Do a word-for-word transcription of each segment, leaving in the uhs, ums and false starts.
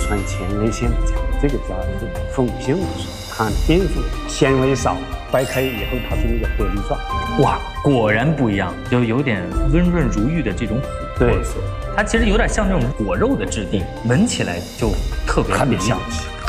传前列腺的腔，这个叫缝线无术，它淀粉纤维少，掰开以后它是那个颗粒状。 哇，果然不一样，就有点温润如玉的这种琥珀色，它其实有点像那种果肉的质地，闻起来就特别很香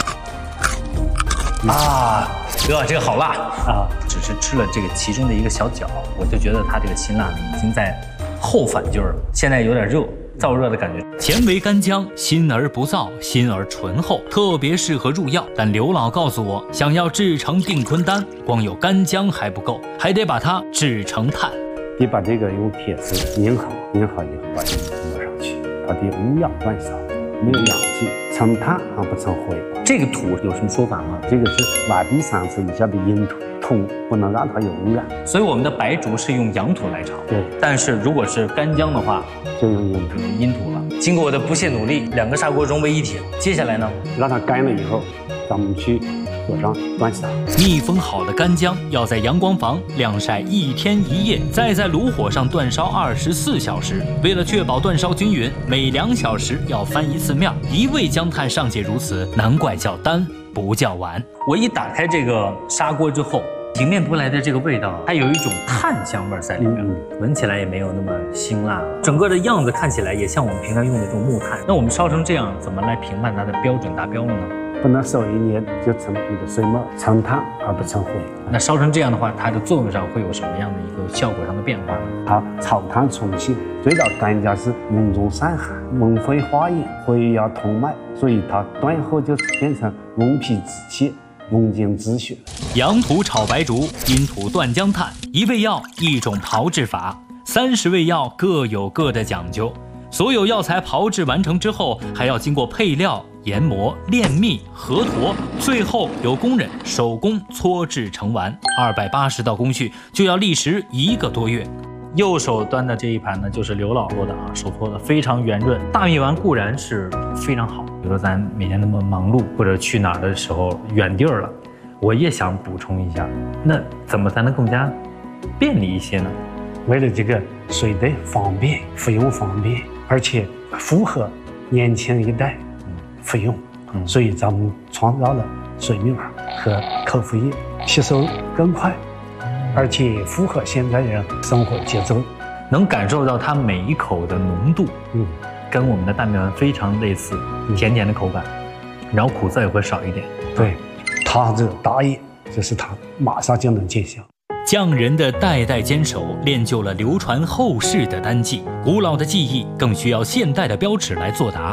啊。哥，这个好辣啊！只是吃了这个其中的一个小角，我就觉得它这个辛辣呢已经在后反劲儿了，现在有点热。燥热的感觉， 甜为干姜，辛而不燥，辛而醇厚，特别适合入药。但刘老告诉我，想要制成定坤丹，光有干姜还不够，还得把它制成炭。 你把这个用铁丝拧好，拧好以后把这个抹上去，它的无氧燃烧，没有氧气，成炭而不成灰。 这个土有什么说法吗？ 这个是挖地三尺以下的阴土。土不能让它有污染， 所以我们的白术是用阳土来炒。 对， 但是如果是干姜的话， 就用阴土。 阴土了。经过我的不懈努力，两个砂锅融为一体。接下来呢， 让它干了以后，咱们去火上煅烧。 密封好的干姜要在阳光房晾晒一天一夜，再在炉火上煅烧二十四小时。为了确保煅烧均匀，每两小时要翻一次面。一味姜炭尚且如此，难怪叫丹不叫丸。 我一打开这个砂锅之后，迎面扑来的这个味道，它有一种炭香味在里面，嗯、闻起来也没有那么辛辣了。整个的样子看起来也像我们平常用的这种木炭。那我们烧成这样，怎么来评判它的标准达标了呢？ 不能手一捏就成那个水沫，成炭而不成灰。 那烧成这样的话，它的作用上会有什么样的一个效果上的变化呢？ 它草炭重性，最早干姜是温中散寒、温肺化饮、回腰通脉，所以它断后就变成温脾止泻、温经止血。 阳土炒白术，阴土断姜炭，一味药一种炮制法，三十味药各有各的讲究。所有药材炮制完成之后，还要经过配料、研磨、炼蜜、合坨，最后由工人手工搓制成丸。二百八十道工序就要历时一个多月。 右手端的这一盘呢，就是刘老做的啊，手搓的非常圆润。大米丸固然是非常好，比如说咱每天那么忙碌，或者去哪儿的时候远地儿了，我也想补充一下，那怎么才能更加便利一些呢？ 为了这个水的方便，服用方便，而且符合年轻一代服用，嗯、所以咱们创造了水蜜丸和口服液，吸收更快，而且符合现在人生活节奏， 能感受到它每一口的浓度，嗯，跟我们的大米丸非常类似，甜甜的口感，然后苦涩也会少一点。 对，他这大业就是他马上就能见效。 匠人的代代坚守，练就了流传后世的丹技。古老的技艺更需要现代的标尺来作答。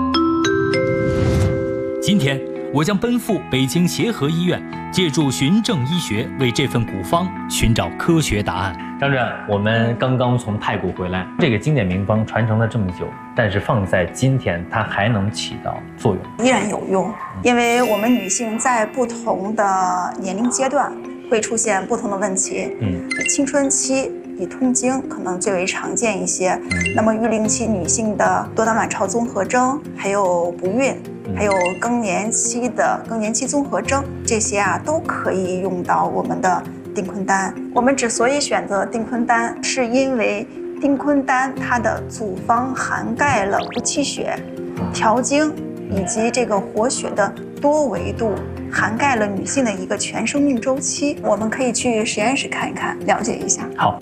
今天，我将奔赴北京协和医院，借助循证医学，为这份古方寻找科学答案。 张主任，我们刚刚从太谷回来，这个经典名方传承了这么久，但是放在今天，它还能起到作用？ 依然有用，因为我们女性在不同的年龄阶段会出现不同的问题。嗯，青春期以痛经可能最为常见一些，嗯、那么育龄期女性的多囊卵巢综合征，还有不孕。还有更年期的更年期综合征，这些啊都可以用到我们的定坤丹。我们之所以选择定坤丹，是因为定坤丹它的组方涵盖了补气血、调经以及这个活血的多维度，涵盖了女性的一个全生命周期。我们可以去实验室看一看，了解一下。 好。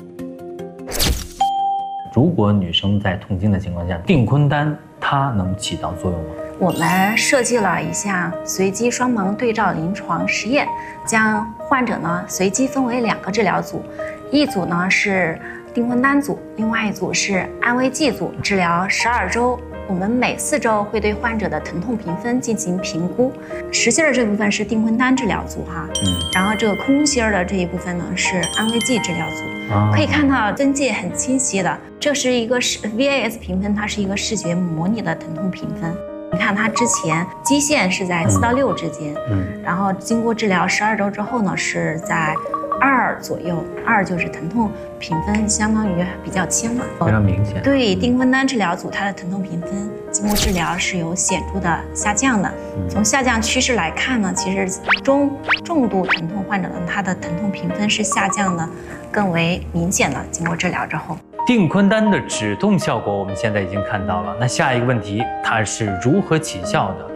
如果女生在痛经的情况下，定坤丹它能起到作用吗？ 我们设计了一项随机双盲对照临床实验，将患者呢随机分为两个治疗组，一组呢是定坤丹组，另外一组是安慰剂组，治疗十二周。我们每四周会对患者的疼痛评分进行评估。实心儿这部分是定坤丹治疗组哈，嗯，然后这个空心儿的这一部分呢是安慰剂治疗组。啊、可以看到分界很清晰的，这是一个是 V A S 评分，它是一个视觉模拟的疼痛评分。你看它之前基线是在四到六之间，嗯，然后经过治疗十二周之后呢，是在二左右，二就是疼痛评分相当于比较轻了， 非常明显。 对，定坤丹治疗组它的疼痛评分经过治疗是有显著的下降的。嗯、从下降趋势来看呢，其实中重度疼痛患者呢，它的疼痛评分是下降的更为明显的，经过治疗之后。 定坤丹的止痛效果我们现在已经看到了，那下一个问题，它是如何起效的？